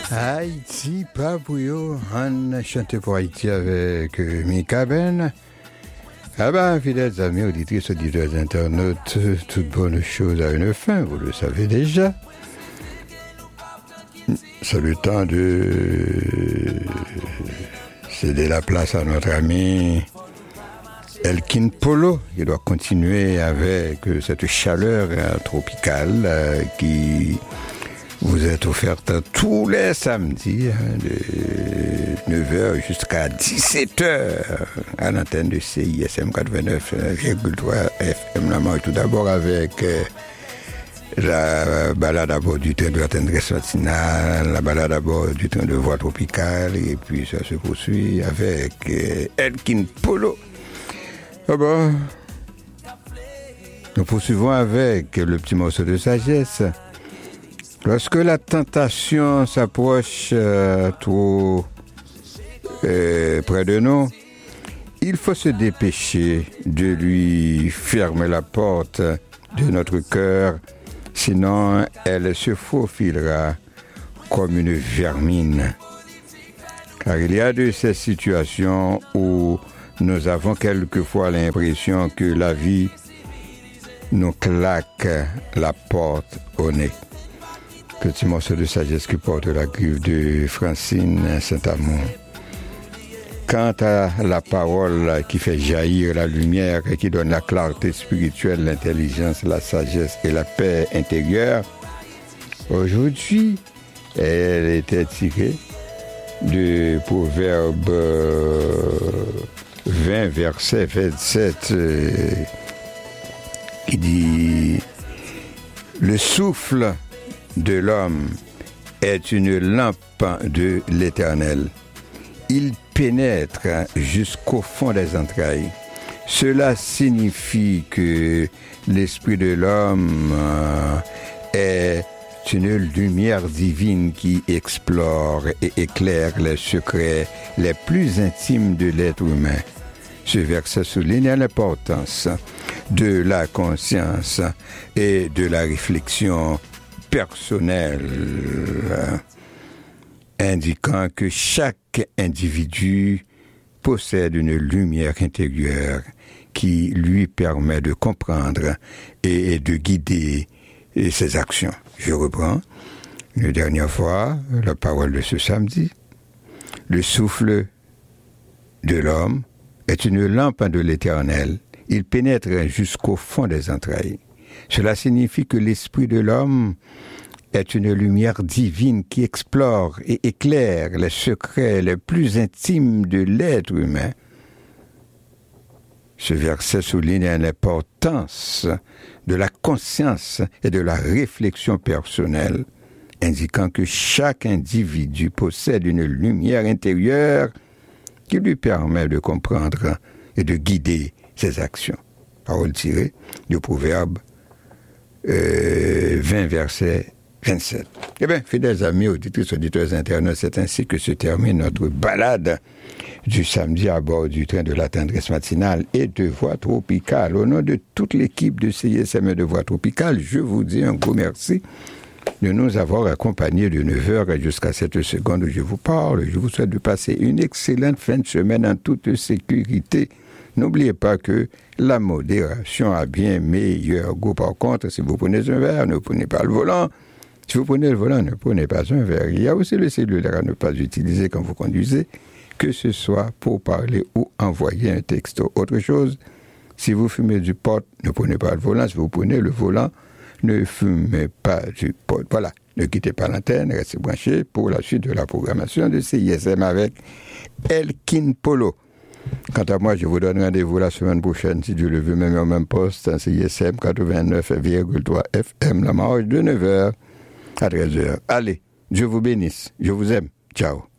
Haïti, Papouyo, on chantait pour Haïti avec Mika Ben. Ah ben, fidèles amis, auditrices, auditeurs, internautes, toute bonne chose a une fin, vous le savez déjà. C'est le temps de céder la place à notre ami Elkin Polo, qui doit continuer avec cette chaleur tropicale qui vous est offerte tous les samedis de 9h jusqu'à 17h à l'antenne de CISM 89,3 FM. Tout d'abord avec la balade à bord du train de la tendresse matinale, la balade à bord du train de voie tropicale, et puis ça se poursuit avec Elkin Polo. Ah bon, nous poursuivons avec le petit morceau de sagesse. Lorsque la tentation s'approche trop près de nous, il faut se dépêcher de lui fermer la porte de notre cœur, sinon elle se faufilera comme une vermine. Car il y a de ces situations où nous avons quelquefois l'impression que la vie nous claque la porte au nez. Petit morceau de sagesse qui porte la griffe de Francine Saint-Amand. Quant à la parole qui fait jaillir la lumière et qui donne la clarté spirituelle, l'intelligence, la sagesse et la paix intérieure, aujourd'hui, elle était tirée du Proverbe 20, verset 27, qui dit « Le souffle de l'homme est une lampe de l'Éternel. Il pénètre jusqu'au fond des entrailles. » Cela signifie que l'esprit de l'homme est une lumière divine qui explore et éclaire les secrets les plus intimes de l'être humain. Ce verset souligne l'importance de la conscience et de la réflexion personnelle, indiquant que chaque individu possède une lumière intérieure qui lui permet de comprendre et de guider ses actions. Je reprends une dernière fois la parole de ce samedi. Le souffle de l'homme est une lampe de l'Éternel. Il pénètre jusqu'au fond des entrailles. Cela signifie que l'esprit de l'homme est une lumière divine qui explore et éclaire les secrets les plus intimes de l'être humain. Ce verset souligne l'importance de la conscience et de la réflexion personnelle, indiquant que chaque individu possède une lumière intérieure qui lui permet de comprendre et de guider ses actions. Parole tirée du Proverbe 20, verset 27. Eh bien, fidèles amis, auditrices, auditeurs internautes, c'est ainsi que se termine notre balade du samedi à bord du train de la tendresse matinale et de voie tropicale. Au nom de toute l'équipe de CISM de voie tropicale, je vous dis un gros merci de nous avoir accompagnés de 9h jusqu'à cette seconde où je vous parle. Je vous souhaite de passer une excellente fin de semaine en toute sécurité. N'oubliez pas que la modération a bien meilleur goût. Par contre, si vous prenez un verre, ne prenez pas le volant. Si vous prenez le volant, ne prenez pas un verre. Il y a aussi le cellulaire à ne pas utiliser quand vous conduisez, que ce soit pour parler ou envoyer un texto. Autre chose, si vous fumez du pot, ne prenez pas le volant. Si vous prenez le volant, ne fumez pas du pot. Voilà, ne quittez pas l'antenne, restez branchés pour la suite de la programmation de CISM avec Elkin Polo. Quant à moi, je vous donne rendez-vous la semaine prochaine, si Dieu le veut, même au même poste, en CISM 89,3 FM, la marge de 9h à 13h. Allez, Dieu vous bénisse, je vous aime, ciao.